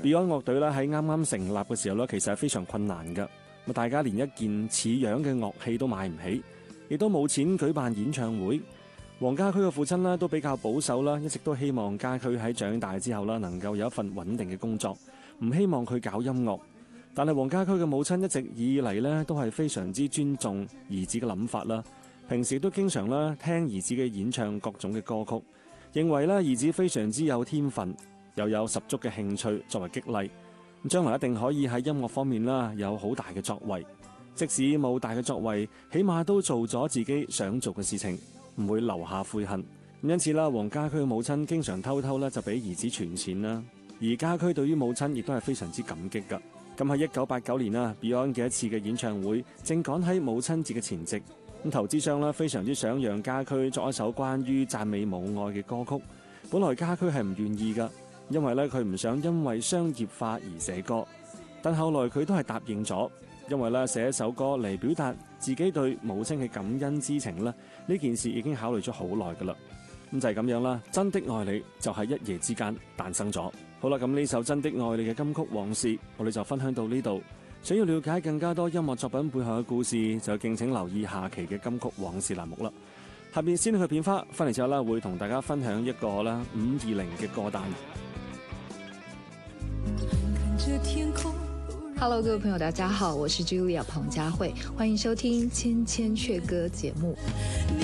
Beyond 樂隊咧喺啱啱成立嘅時候咧，其實係非常困難㗎。大家連一件似樣嘅樂器都買唔起，亦都冇錢舉辦演唱會。黃家駒嘅父親咧都比較保守啦，一直都希望家駒喺長大之後啦能夠有一份穩定嘅工作，唔希望佢搞音樂。但係黃家駒嘅母親一直以嚟咧都係非常之尊重兒子嘅諗法啦，平時都經常啦聽兒子嘅演唱各種嘅歌曲，認為咧兒子非常之有天分，又有十足嘅興趣作為激勵。將來一定可以喺音樂方面啦有好大嘅作為，即使冇大嘅作為，起碼都做咗自己想做嘅事情，唔會留下悔恨。因此啦，黃家駒嘅母親經常偷偷咧就俾兒子存錢啦，而家駒對於母親亦都係非常之感激噶。咁喺1989年啦 Beyond 嘅一次嘅演唱會正趕喺母親節嘅前夕，咁投資商啦非常之想讓家駒作一首關於讚美母愛嘅歌曲，本來家駒係唔願意噶，因為咧佢唔想因為商業化而寫歌，但後來佢都係答應咗，因為咧寫一首歌嚟表達自己對母親嘅感恩之情啦，呢件事已經考慮咗好耐噶啦。咁就係咁樣啦，真的愛你就喺一夜之間誕生咗。好啦，咁呢首真的愛你嘅金曲往事，我哋就分享到呢度。想要了解更加多音樂作品背後嘅故事，就敬請留意下期嘅金曲往事欄目啦。下面先去片花，翻嚟之後啦，會同大家分享一個啦520嘅歌單。 Hello， 各位朋友，大家好，我是 Julia 彭佳慧，歡迎收聽千千闕歌節目。